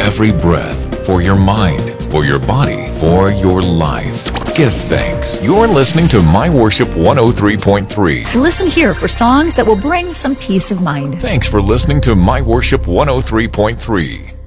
every breath, for your mind, for your body, for your life. Give thanks. You're listening to My Worship 103.3. Listen here for songs that will bring some peace of mind. Thanks for listening to My Worship 103.3.